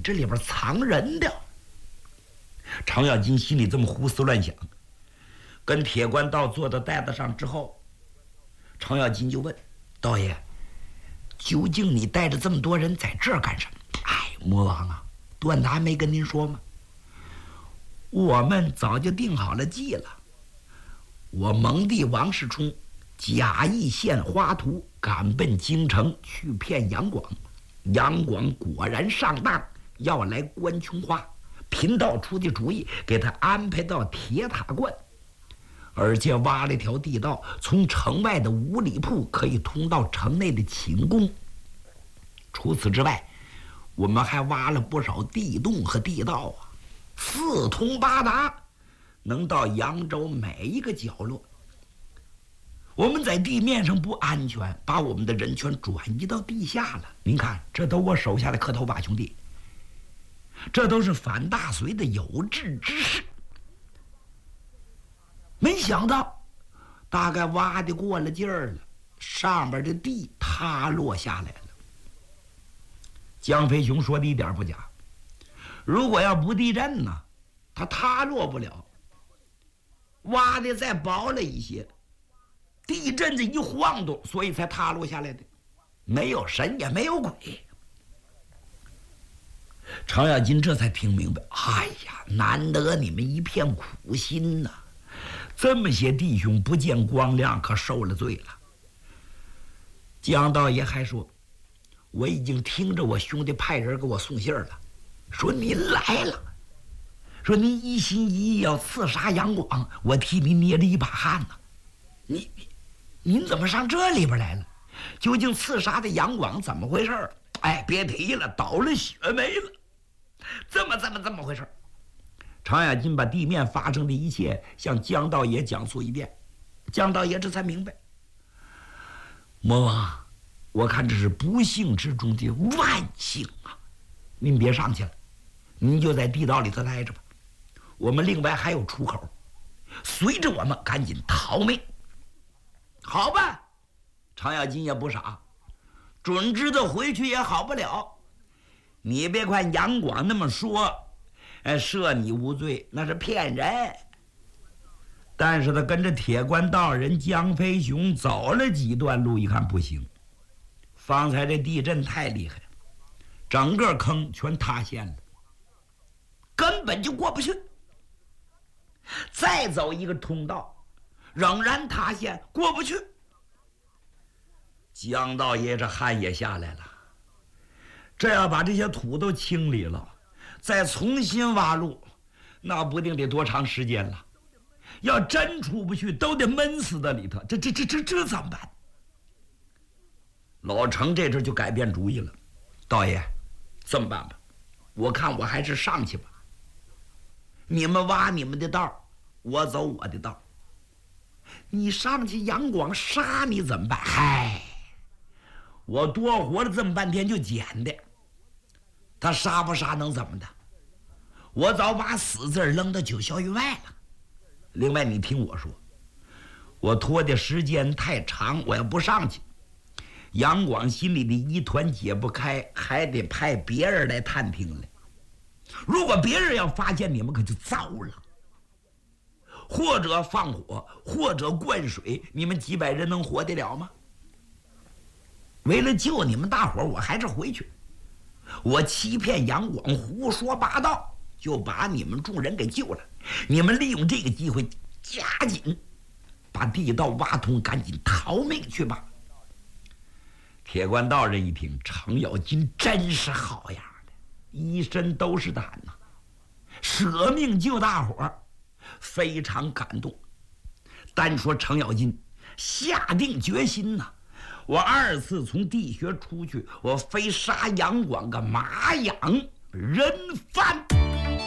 这里边藏人的。程咬金心里这么胡思乱想，跟铁官道坐到袋子上之后，程咬金就问道爷：“究竟你带着这么多人在这儿干什么？”哎，魔王啊，段达没跟您说吗？我们早就定好了计了。我蒙帝王世充假意献花图，赶奔京城去骗杨广。杨广果然上当，要来观琼花。贫道出的主意，给他安排到铁塔观，而且挖了一条地道，从城外的五里铺可以通到城内的寝宫。除此之外，我们还挖了不少地洞和地道啊，四通八达，能到扬州每一个角落。我们在地面上不安全，把我们的人全转移到地下了。您看，这都我手下的磕头把兄弟，这都是反大隋的有志之士。没想到，大概挖的过了劲儿了，上边的地塌落下来了。江飞雄说的一点不假，如果要不地震呢，它塌落不了。挖的再薄了一些，地震这一晃动，所以才塌落下来的。没有神也没有鬼。程咬金这才听明白，哎呀，难得你们一片苦心呐！这么些弟兄不见光亮，可受了罪了。江道爷还说，我已经听着我兄弟派人给我送信了，说您来了，说您一心一意要刺杀杨广，我替您捏着一把汗呢。您怎么上这里边来了？究竟刺杀的杨广怎么回事？哎，别提了，倒了血霉了。这么回事。程咬金把地面发生的一切向江道爷讲述一遍，江道爷这才明白。魔王，我看这是不幸之中的万幸啊！您别上去了，您就在地道里头待着吧。我们另外还有出口，随着我们赶紧逃命。好吧，程咬金也不傻，准知道回去也好不了。你别看杨广那么说，赦你无罪，那是骗人。但是他跟着铁官道人江飞雄走了几段路，一看不行，方才这地震太厉害了，整个坑全塌陷了，根本就过不去。再走一个通道，仍然塌陷，过不去。江道爷这汗也下来了，这要把这些土都清理了，再重新挖路，那不定得多长时间了。要真出不去，都得闷死在里头，这怎么办？老程这阵就改变主意了，道爷，这么办吧，我看我还是上去吧。你们挖你们的道，我走我的道。你上去，杨广杀你怎么办？嗨，我多活了这么半天就捡的，他杀不杀能怎么的？我早把死字扔到九霄云外了。另外你听我说，我拖的时间太长，我要不上去，杨广心里的疑团解不开，还得派别人来探听来。如果别人要发现你们，可就糟了。或者放火，或者灌水，你们几百人能活得了吗？为了救你们大伙儿，我还是回去。我欺骗杨广，胡说八道，就把你们众人给救了。你们利用这个机会，加紧把地道挖通，赶紧逃命去吧。铁官道人一听，程咬金真是好样的，一身都是胆呐，舍命救大伙儿，非常感动。单说程咬金下定决心呐，我二次从地穴出去，我非杀杨广个马养人犯。